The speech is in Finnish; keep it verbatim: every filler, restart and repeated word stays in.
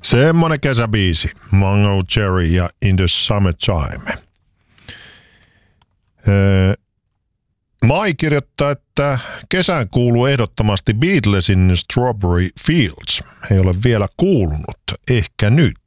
Semmonen kesäbiisi. Mango Cherry ja In the Summertime. Öö, Mai kirjoittaa, että kesään kuuluu ehdottomasti Beatlesin Strawberry Fields. Ei ole vielä kuulunut. Ehkä nyt.